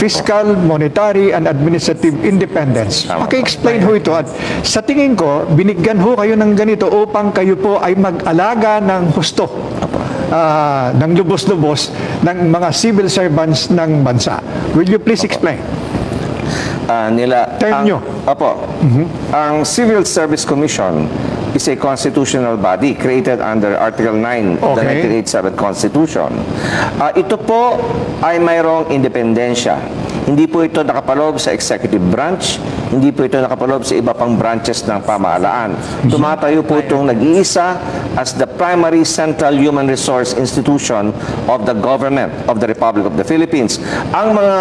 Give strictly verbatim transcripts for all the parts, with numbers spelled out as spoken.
fiscal, monetary, and administrative independence. Paki-explain ho ito. At sa tingin ko, binigyan ho kayo ng ganito upang kayo po ay mag-alaga ng husto, uh, ng lubos-lubos ng mga civil servants ng bansa. Will you please explain? Uh, nila, Term ang, nyo. Opo. Mm-hmm. Ang Civil Service Commission is a constitutional body created under Article nine of the Okay. nineteen eighty-seven Constitution. Uh, ito po ay mayroong independensya. Hindi po ito nakapaloob sa executive branch, hindi po ito nakapaloob sa iba pang branches ng pamahalaan. Tumatayo po itong nag-iisa as the primary central human resource institution of the government of the Republic of the Philippines. Ang mga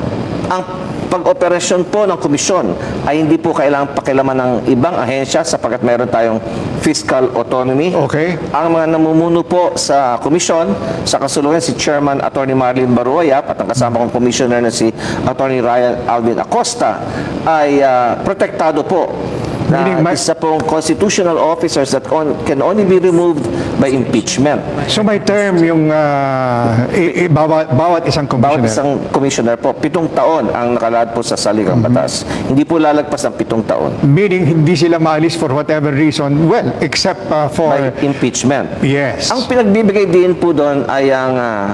ang pag-operasyon po ng komisyon ay hindi po kailangang pakilaman ng ibang ahensya sapagkat meron tayong fiscal autonomy. Okay. Ang mga namumuno po sa komisyon, sa kasuluhan si Chairman Attorney Marlene Baruayap at ang kasama kong commissioner na si Attorney Ryan Alvin Acosta ay uh, protektado po na Meaning, may- isa pong constitutional officers that on, can only be removed by impeachment. So may term yung uh, i- i- bawat, bawat isang Bawat commissioner. isang commissioner po, pitong taon ang nakalahad po sa saligang batas. Hindi po lalagpas ng pitong taon Meaning, hindi sila maalis for whatever reason. Well, except uh, for... by impeachment. Yes. Ang pinagbibigay din po doon ay ang ah,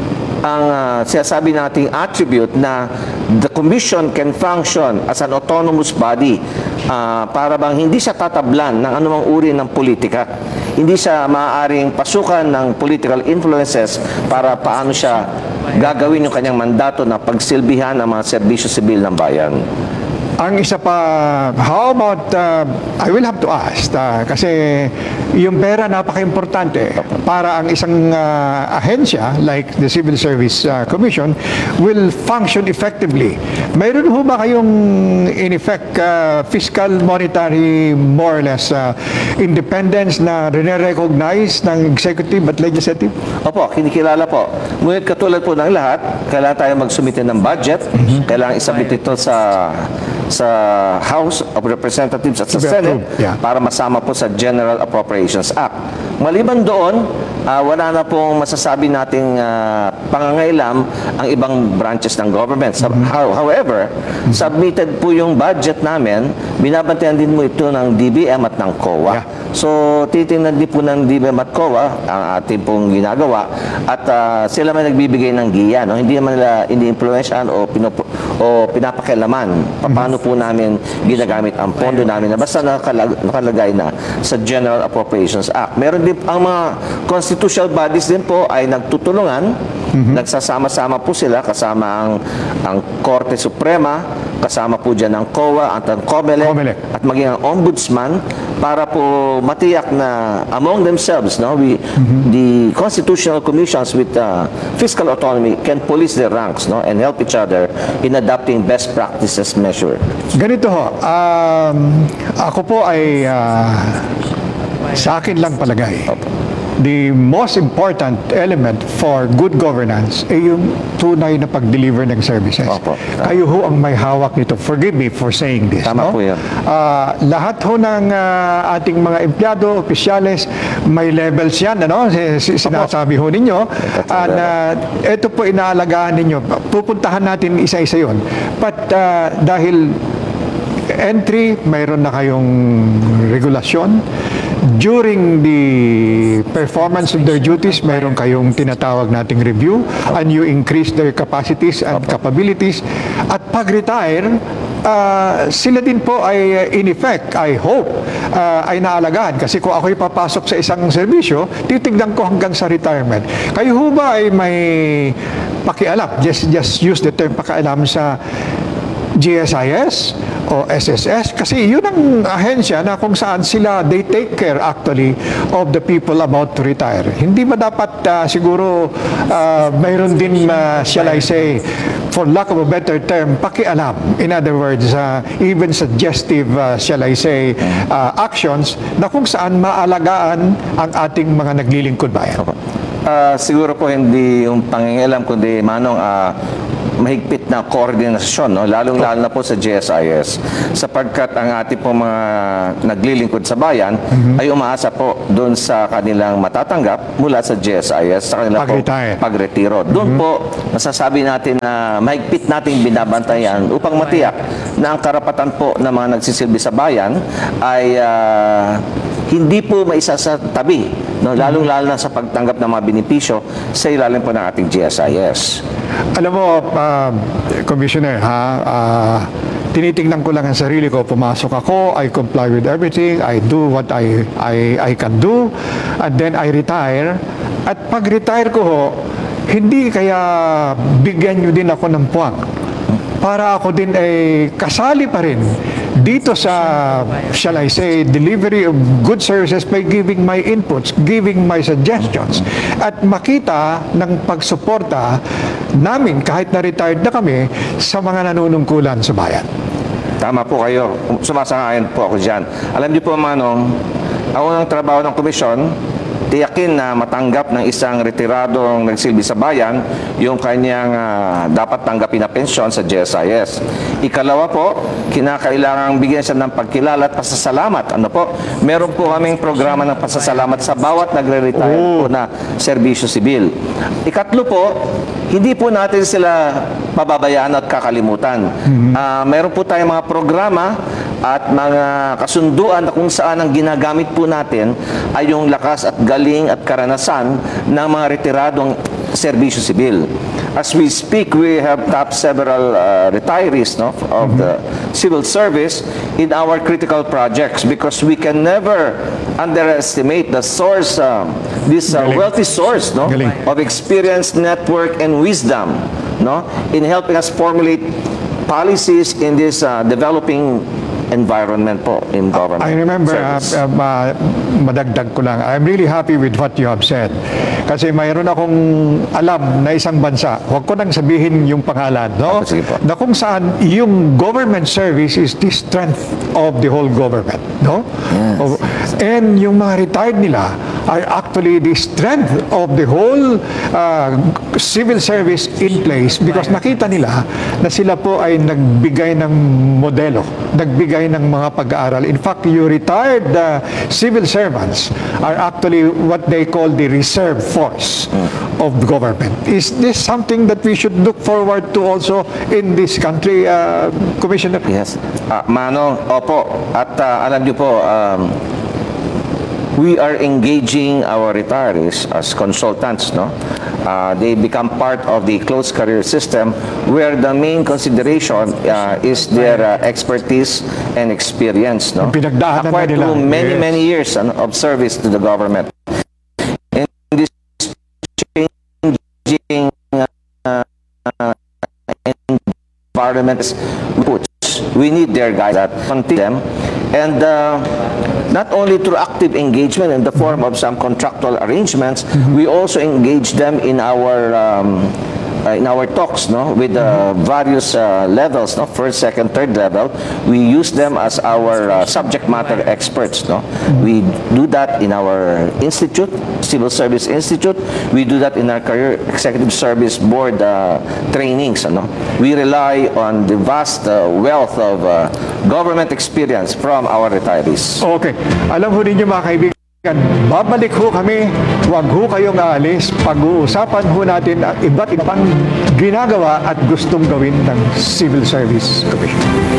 ang ah, sinasabi nating attribute na the commission can function as an autonomous body ah, para bang hindi siya tatablan ng anumang uri ng politika. Hindi siya maaaring pasukan ng political influences para paano siya gagawin yung kanyang mandato na pagsilbihan ng mga serbisyo sibil ng bayan. Ang isa pa, how about, uh, I will have to ask, uh, kasi yung pera napaka-importante para ang isang uh, ahensya like the Civil Service uh, Commission will function effectively. Mayroon ho ba kayong in effect uh, fiscal, monetary, more or less uh, independence na rene-recognize ng executive at legislative? Opo, kinikilala po. Ngunit katulad po ng lahat, kailangan tayo magsumite ng budget, kailangan isubmit ito sa sa House of Representatives at sa To be Senate approved, yeah. para masama po sa General Appropriations Act. Maliban doon, ah, wala na pong masasabi nating ah, pangangailam ang ibang branches ng government. Sa- how- However, submitted po yung budget namin, binabantayan din mo ito ng D B M at ng C O A. Yeah. So, titingnan din po ng D B M at C O A ang ating pong ginagawa at ah, sila may nagbibigay ng giya. No? Hindi naman nila ini-influensyahan o, pinupo, o pinapakialaman. Paano po namin ginagamit ang pondo namin na basta nakalag, nakalagay na sa General Appropriations Act. Meron din ang mga constitutional bodies din po ay nagtutulungan, nagsasama-sama po sila kasama ang, ang Korte Suprema, kasama po dyan ang C O A at ang COMELEC, COMELEC. at maging ang Ombudsman para po matiyak na among themselves, no, we, the constitutional commissions with uh, fiscal autonomy can police their ranks, no, and help each other in adopting best practices measure. Ganito ho, um, ako po ay uh, sa akin lang palagay. The most important element for good governance ay yung tunay na pag-deliver ng services. Opo. Kayo ho ang may hawak nito. Forgive me for saying this. Tama no? po yan. Ah, lahat ho ng ah, ating mga empleyado, opisyales, may levels yan. Ano? Si- si- Sinasabi ho ninyo. And ah, ito po inaalagaan ninyo. Pupuntahan natin isa-isa yun. But ah, dahil entry, mayroon na kayong regulasyon. During the performance of their duties, mayroon kayong tinatawag nating review and you increase their capacities and capabilities. At pag-retire, ah, sila din po ay uh, in effect, I hope, ah, ay naalagaan. Kasi kung ako'y papasok sa isang serbisyo, titignan ko hanggang sa retirement. Kayo ho ba ay may pakialam? Just, just use the term pakialam sa G S I S o S S S kasi yun ang ahensya na kung saan sila they take care actually of the people about to retire. Hindi ba dapat ah, siguro ah, mayroon din ah, shall I say for lack of a better term pakialam, in other words ah, even suggestive ah, shall I say ah, actions na kung saan maalagaan ang ating mga naglilingkod bayan. Ah, siguro po hindi yung pangingialam kundi manong ah, mahigpit na koordinasyon, no? Lalong-lalo na po sa G S I S, sapagkat ang ating po mga naglilingkod sa bayan ay umaasa po doon sa kanilang matatanggap mula sa G S I S sa kanilang po Pag-retire. pagretiro. Doon po masasabi natin na mahigpit nating binabantayan upang matiyak na ang karapatan po ng mga nagsisilbi sa bayan ay ah, hindi po maisasatabi, no? Lalong-lalo na sa pagtanggap ng mga benepisyo sa ilalim po ng ating G S I S. Alam mo, uh, Commissioner, ha, ah, tinitingnan ko lang ang sarili ko. Pumasok ako, I comply with everything, I do what I, I, I can do, and then I retire. At pag-retire ko ho, hindi kaya bigyan nyo din ako ng puwang para ako din ay kasali pa rin dito sa, shall I say, delivery of good services by giving my inputs, giving my suggestions, at makita ng pagsuporta namin kahit na retired na kami sa mga nanunungkulan sa bayan. Tama po kayo. Sumasang-ayon po ako dyan. Alam niyo po, Manong, ang unang trabaho ng komisyon, tiyakin na matanggap ng isang retiradong nagsilbi sa bayan yung kanyang ah, dapat tanggapin na pensyon sa G S I S. Ikalawa po, kinakailangang bigyan siya ng pagkilala at pasasalamat. Ano po? Meron po kaming programa ng pasasalamat sa bawat nagre-retire po na serbisyo sibil. Ikatlo po, hindi po natin sila pababayaan at kakalimutan. Ah, meron po tayong mga programa at mga kasunduan na kung saan ang ginagamit po natin ay yung lakas at galing at karanasan ng mga retiradong serbisyo sibil. As we speak, we have tapped several uh, retirees, no, of the civil service in our critical projects because we can never underestimate the source, um, this uh, Galing. wealthy source, no, Galing. of experience, network, and wisdom, no, in helping us formulate policies in this uh, developing environment po in government. I remember, uh, service. uh, ma- madagdag ko lang, I'm really happy with what you have said. Kasi mayroon akong alam na isang bansa, huwag ko nang sabihin yung pangalan, no? Sige po. Na kung saan yung government service is the strength of the whole government, no? Oh, and yung mga retired nila are actually the strength of the whole uh, civil service in place because nakita nila na sila po ay nagbigay ng modelo, nagbigay ng mga pag-aaral. In fact, you retired uh, civil servants are actually what they call the reserve force of the government. Is this something that we should look forward to also in this country, uh, Commissioner? Yes. Ah, Manong, opo. At ah, alam niyo po, um, we are engaging our retirees as consultants, no? Uh, they become part of the closed career system where the main consideration uh, is their uh, expertise and experience, no? Yung pinagdaanan na Acquired nila. through many, Yes. many years ano, of service to the government. In this changing uh, uh, environment, we need their guidance, continue them, and uh, not only through active engagement in the form of some contractual arrangements, we also engage them in our um, uh, in our talks, no, with uh, various uh, levels, no, first, second, third level. We use them as our uh, subject matter experts, no. We do that in our institute, Civil Service Institute. We do that in our Career Executive Service Board uh, trainings, ano. We rely on the vast uh, wealth of uh, government experience from our retirees. Okay. Alam ho ninyo mga kaibigan, babalik ho kami, huwag ho kayong aalis. Pag-uusapan ho natin ang iba't ibang ginagawa at gustong gawin ng Civil Service Commission.